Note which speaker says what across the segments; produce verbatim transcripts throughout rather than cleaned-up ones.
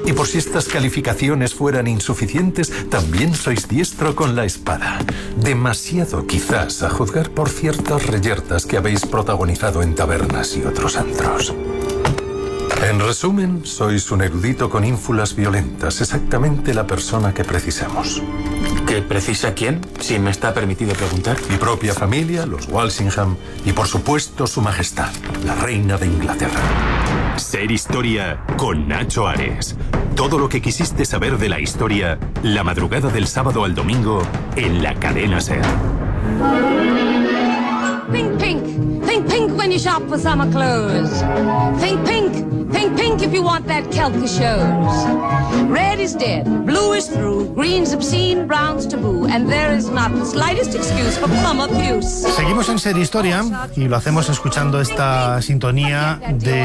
Speaker 1: Y por si estas calificaciones fueran insuficientes, también sois diestro con la espada. Demasiado, quizás, a juzgar por ciertas reyertas que habéis protagonizado en tabernas y otros antros. En resumen, sois un erudito con ínfulas violentas, exactamente la persona que precisamos.
Speaker 2: ¿Que precisa quién? Si me está permitido preguntar.
Speaker 1: Mi propia familia, los Walsingham, y por supuesto su majestad, la reina de Inglaterra.
Speaker 3: Ser Historia con Nacho Ares. Todo lo que quisiste saber de la historia, la madrugada del sábado al domingo, en la cadena SER.
Speaker 4: Think pink. Think pink when you shop for summer clothes. Think pink. Think pink if you want that Celtic shows. Red is dead, blue is through, green's obscene, brown's taboo, and there is not the slightest excuse for plum abuse.
Speaker 5: Seguimos en Ser Historia y lo hacemos escuchando esta sintonía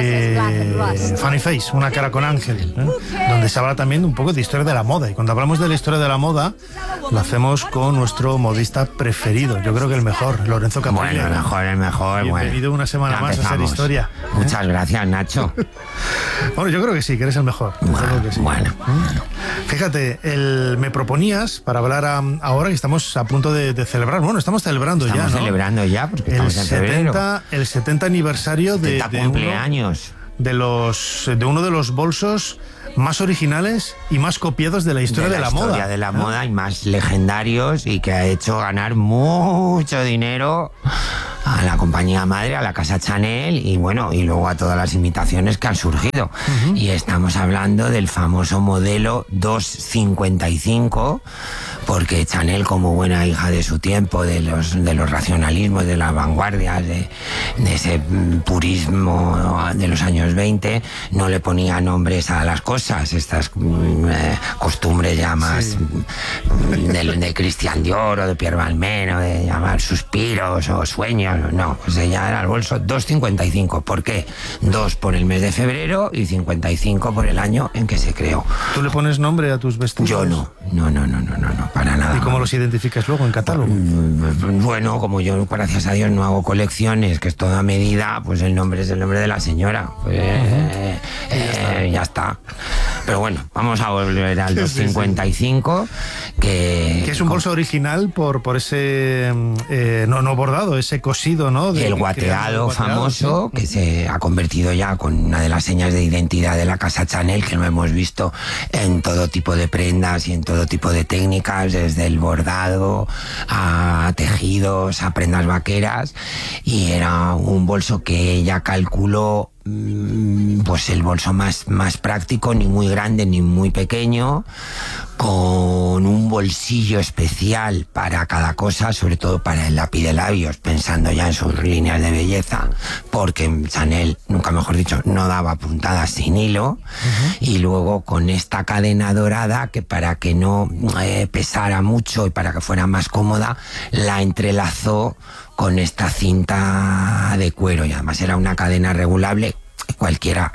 Speaker 5: de Funny Face, Una cara con ángel, ¿eh? Donde se habla también un poco de historia de la moda. Y cuando hablamos de la historia de la moda, lo hacemos con nuestro modista preferido. Yo creo que el mejor, Lorenzo Caprile.
Speaker 6: Bueno, el mejor, el mejor.
Speaker 5: Bienvenido
Speaker 6: bueno.
Speaker 5: una semana
Speaker 6: Ya
Speaker 5: más
Speaker 6: empezamos.
Speaker 5: a Ser Historia.
Speaker 6: Muchas gracias, Nacho.
Speaker 5: Bueno, yo creo que sí, que eres el mejor.
Speaker 6: Bueno,
Speaker 5: que sí.
Speaker 6: bueno, bueno.
Speaker 5: Fíjate, el, me proponías para hablar a, ahora que estamos a punto de, de celebrar. Bueno, estamos celebrando
Speaker 6: estamos
Speaker 5: ya, ¿no?
Speaker 6: celebrando ya, porque
Speaker 5: el
Speaker 6: estamos en febrero.
Speaker 5: setenta, el setenta aniversario de,
Speaker 6: setenta
Speaker 5: de, uno,
Speaker 6: cumpleaños.
Speaker 5: de, los, de uno de los bolsos más originales y más copiados de la historia de la,
Speaker 6: de la,
Speaker 5: moda.
Speaker 6: historia de la moda y más legendarios, y que ha hecho ganar mucho dinero a la compañía madre, a la casa Chanel, y bueno, y luego a todas las imitaciones que han surgido. Uh-huh. Y estamos hablando del famoso modelo doscientos cincuenta y cinco, porque Chanel, como buena hija de su tiempo, de los, de los racionalismos, de las vanguardias, de, de ese purismo de los años veinte, no le ponía nombres a las cosas, estas eh, costumbres ya más sí. de, de Christian Dior o de Pierre Balmain, o de llamar suspiros o sueños. No, pues ella era el bolso doscientos cincuenta y cinco. ¿Por qué? Dos por el mes de febrero y cincuenta y cinco por el año en que se creó.
Speaker 5: ¿Tú le pones nombre a tus vestidos?
Speaker 6: Yo no, no, no, no, no, no, no, para nada.
Speaker 5: ¿Y cómo los identificas luego en catálogo?
Speaker 6: Bueno, como yo, gracias a Dios, no hago colecciones, que es toda medida, pues el nombre es el nombre de la señora. Pues, uh-huh. eh, eh, ya está. Pero bueno, vamos a volver al doscientos cincuenta y cinco, que...
Speaker 5: Que es un bolso original por, por ese, eh, no, no bordado, ese cosido, ¿no? De,
Speaker 6: el guateado, que famoso, ¿sí? Que se ha convertido ya con una de las señas de identidad de la casa Chanel, que lo hemos visto en todo tipo de prendas y en todo tipo de técnicas, desde el bordado a tejidos, a prendas vaqueras, y era un bolso que ella calculó pues el bolso más, más práctico, ni muy grande ni muy pequeño, con un bolsillo especial para cada cosa, sobre todo para el lápiz de labios, pensando ya en sus líneas de belleza, porque Chanel, nunca mejor dicho, no daba puntadas sin hilo. Uh-huh. Y luego con esta cadena dorada, que para que no eh, pesara mucho y para que fuera más cómoda, la entrelazó con esta cinta de cuero, y además era una cadena regulable. Cualquiera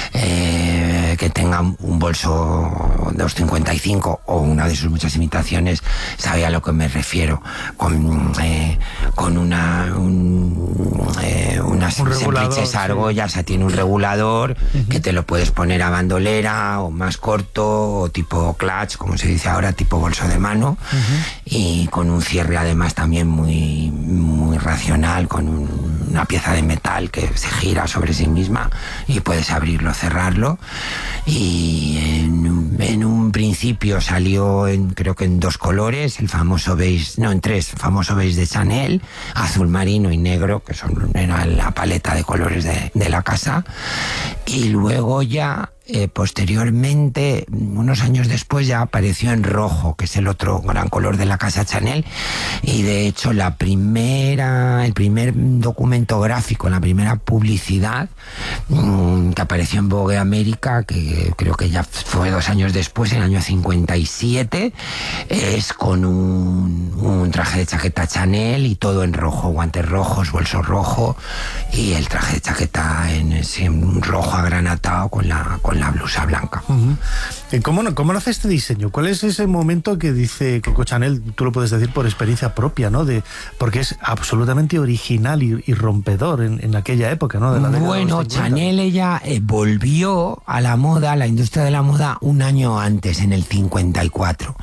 Speaker 6: eh, que tenga un bolso doscientos cincuenta y cinco o una de sus muchas imitaciones sabe a lo que me refiero, con, eh, con una un, eh, unas
Speaker 5: un
Speaker 6: semplices argollas, sí. O sea, tiene un regulador uh-huh. que te lo puedes poner a bandolera o más corto, o tipo clutch, como se dice ahora, tipo bolso de mano, uh-huh. y con un cierre además también muy, muy racional, con un, una pieza de metal que se gira sobre sí misma y puedes abrirlo, cerrarlo. Y en, en un principio salió en, creo que en dos colores, el famoso beige, no, en tres, famoso beige de Chanel, azul marino y negro, que son, era la paleta de colores de, de la casa. Y luego ya Eh, posteriormente, unos años después, ya apareció en rojo, que es el otro gran color de la casa Chanel, y de hecho la primera, el primer documento gráfico, la primera publicidad mmm, que apareció en Vogue América, que creo que ya fue dos años después, en el año cincuenta y siete, es con un, un traje de chaqueta Chanel y todo en rojo, guantes rojos, bolso rojo, y el traje de chaqueta en, en rojo agranatado con la con con la blusa blanca.
Speaker 5: Uh-huh. ¿Cómo, ¿Cómo nace este diseño? ¿Cuál es ese momento que dice Coco Chanel? Tú lo puedes decir por experiencia propia, ¿no? De, porque es absolutamente original y, y rompedor en, en aquella época, ¿no? De la década
Speaker 6: bueno,
Speaker 5: de los cincuenta.
Speaker 6: Chanel ella eh, volvió a la moda, a la industria de la moda, un año antes, en el cincuenta y cuatro.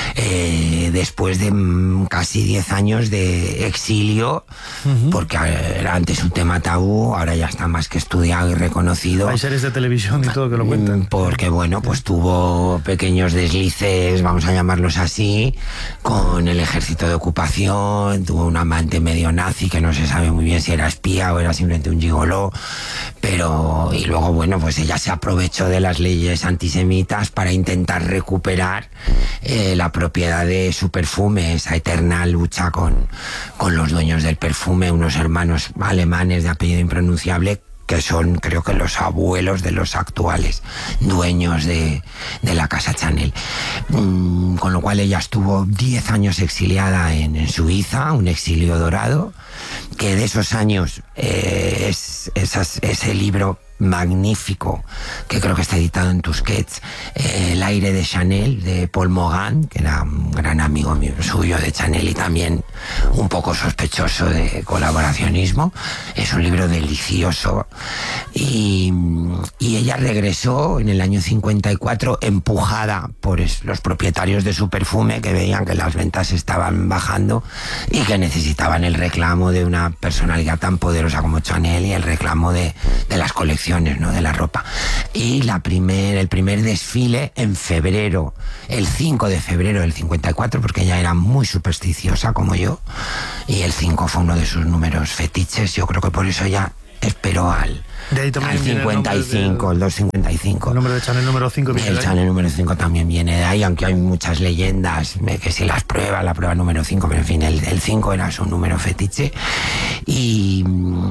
Speaker 6: Eh, después de mm, casi diez años de exilio, uh-huh. porque era antes un tema tabú, ahora ya está más que estudiado y reconocido.
Speaker 5: Hay series de televisión y todo que lo cuentan.
Speaker 6: Porque, bueno, pues tuvo pequeños deslices, vamos a llamarlos así, con el ejército de ocupación, tuvo un amante medio nazi que no se sabe muy bien si era espía o era simplemente un gigoló, pero, y luego, bueno, pues ella se aprovechó de las leyes antisemitas para intentar recuperar eh, la propiedad de su perfume, esa eterna lucha con, con los dueños del perfume, unos hermanos alemanes de apellido impronunciable, que son, creo que, los abuelos de los actuales dueños de, de la casa Chanel. Mm, con lo cual ella estuvo diez años exiliada en, en Suiza, un exilio dorado, que de esos años eh, es, esas, ese libro magnífico, que creo que está editado en Tusquets, eh, El aire de Chanel, de Paul Morand, que era un gran amigo mío, suyo de Chanel y también un poco sospechoso de colaboracionismo. Es un libro delicioso. Y, y ella regresó en el año cincuenta y cuatro empujada por es, los propietarios de su perfume, que veían que las ventas estaban bajando y que necesitaban el reclamo de una personalidad tan poderosa como Chanel y el reclamo de, de las colecciones, ¿no? De la ropa. Y la primer, el primer desfile en febrero, el cinco de febrero del cincuenta y cuatro, porque ella era muy supersticiosa como yo, y el cinco fue uno de sus números fetiches. Yo creo que por eso ella esperó al,
Speaker 5: de ahí
Speaker 6: al cincuenta y cinco, el, de, el doscientos cincuenta y cinco.
Speaker 5: El nombre de Chanel número cinco viene
Speaker 6: El
Speaker 5: de ahí.
Speaker 6: Chanel número cinco también viene de ahí, aunque hay muchas leyendas que si las pruebas, la prueba número cinco, pero en fin, el, el cinco era su número fetiche. Y,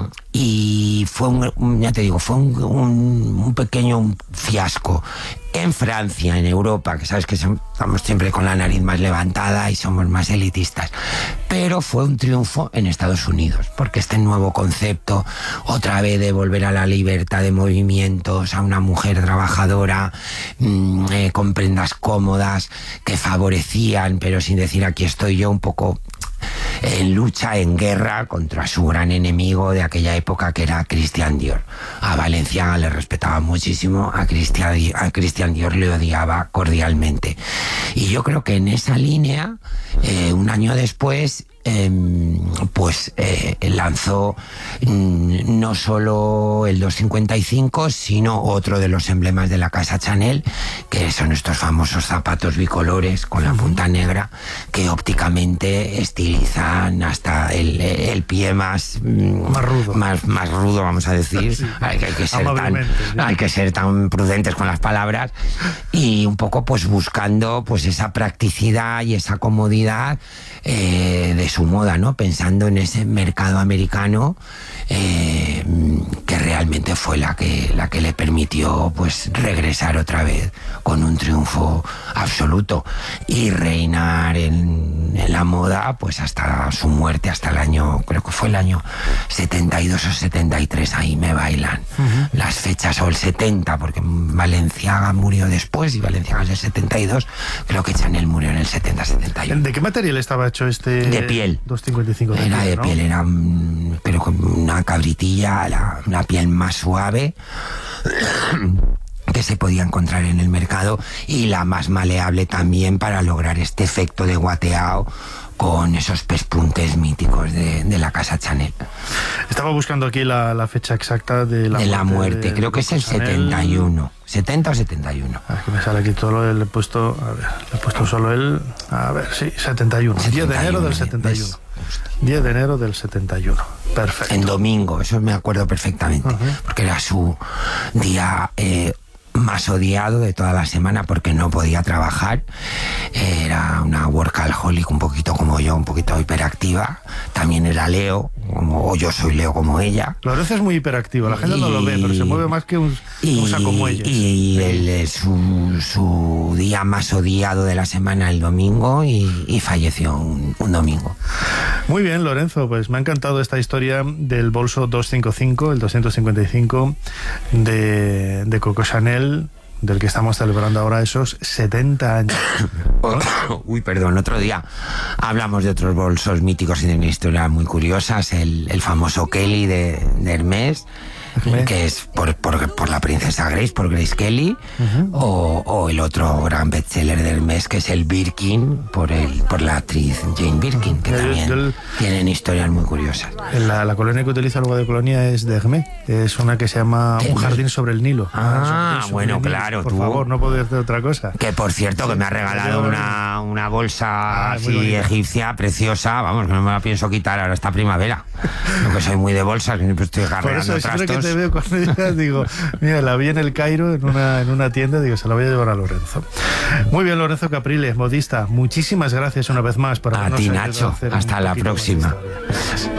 Speaker 6: y fue un, ya te digo, fue un, un, un pequeño fiasco en Francia, en Europa, que sabes que son, estamos siempre con la nariz más levantada y somos más elitistas, pero fue un triunfo en Estados Unidos, porque este nuevo concepto, otra vez de volver a la libertad de movimientos, a una mujer trabajadora, mmm, eh, con prendas cómodas, que favorecían, pero sin decir aquí estoy yo, un poco en lucha, en guerra contra su gran enemigo de aquella época, que era Christian Dior. A Balenciaga le respetaba muchísimo, a Christian, a Christian Dior le odiaba cordialmente. Y yo creo que en esa línea, eh, un año después, Eh, pues eh, lanzó mm, no solo el doscientos cincuenta y cinco, sino otro de los emblemas de la casa Chanel, que son estos famosos zapatos bicolores con la punta negra, que ópticamente estilizan hasta el, el pie más,
Speaker 5: más rudo,
Speaker 6: más, más rudo, vamos a decir. Sí. Hay, hay, que ser tan, ¿sí? hay que ser tan prudentes con las palabras, y un poco pues buscando pues esa practicidad y esa comodidad eh, de su moda, ¿no? Pensando en ese mercado americano, eh, que realmente fue la que, la que le permitió pues regresar otra vez con un triunfo absoluto y reinar en, en la moda pues hasta su muerte, hasta el año, creo que fue el año setenta y dos o setenta y tres, ahí me bailan uh-huh. las fechas, o el setenta, porque Balenciaga murió después y Balenciaga es el setenta y dos, creo que Chanel murió en el setenta setenta y uno.
Speaker 5: ¿De qué material estaba hecho este?
Speaker 6: De piel.
Speaker 5: doscientos cincuenta y cinco de
Speaker 6: era
Speaker 5: piel,
Speaker 6: de
Speaker 5: ¿no?
Speaker 6: piel, era pero con una cabritilla, la, una piel más suave que se podía encontrar en el mercado, y la más maleable también, para lograr este efecto de guateado con esos pespuntes míticos de, de la casa Chanel.
Speaker 5: Estaba buscando aquí la, la fecha exacta de la
Speaker 6: de
Speaker 5: muerte.
Speaker 6: La muerte.
Speaker 5: De,
Speaker 6: creo
Speaker 5: de
Speaker 6: que es el
Speaker 5: Chanel.
Speaker 6: setenta y uno. setenta o setenta y uno.
Speaker 5: Aquí me sale aquí todo lo le he puesto, a ver, le he puesto solo el, a ver, sí, setenta y uno. diez de enero del setenta y uno. diez de enero del setenta y uno. Perfecto.
Speaker 6: En domingo, eso me acuerdo perfectamente, uh-huh. porque era su día eh, más odiado de toda la semana, porque no podía trabajar. Era una workaholic un poquito como yo, un poquito hiperactiva. También era Leo, como, o yo soy Leo como ella.
Speaker 5: Lorenzo es muy hiperactivo, la gente y, no lo ve, pero se mueve más que un,
Speaker 6: y,
Speaker 5: un saco muelles.
Speaker 6: Y, y el, su, su día más odiado de la semana, el domingo, y, y falleció un, un domingo.
Speaker 5: Muy bien, Lorenzo, pues me ha encantado esta historia del bolso doscientos cincuenta y cinco, el doscientos cincuenta y cinco de, de Coco Chanel, del que estamos celebrando ahora esos setenta años.
Speaker 6: Uy, perdón, otro día hablamos de otros bolsos míticos y de una historia muy curiosas, el, el famoso Kelly de, de Hermès, que es por, por, por la princesa Grace, por Grace Kelly, uh-huh. o, o el otro gran bestseller de Hermès, que es el Birkin, por el por la actriz Jane Birkin, que yo, también yo el, tienen historias muy curiosas.
Speaker 5: La, la colonia que utiliza luego de colonia es de Hermès, es una que se llama Un jardín sobre el Nilo.
Speaker 6: Ah,
Speaker 5: sobre, sobre
Speaker 6: bueno,
Speaker 5: Nilo.
Speaker 6: claro,
Speaker 5: por
Speaker 6: tú.
Speaker 5: favor, no puedo decir otra cosa.
Speaker 6: Que por cierto, sí, que me ha regalado una, una bolsa ah, así egipcia, preciosa, vamos, que no me la pienso quitar ahora esta primavera. Yo que soy muy de bolsas, siempre estoy cargando trastos.
Speaker 5: Te veo cuando ya digo, mira, la vi en el Cairo en una, en una tienda, digo, se la voy a llevar a Lorenzo. Muy bien, Lorenzo Caprile, modista, muchísimas gracias una vez más por
Speaker 6: habernos a ti, Nacho, hasta la próxima.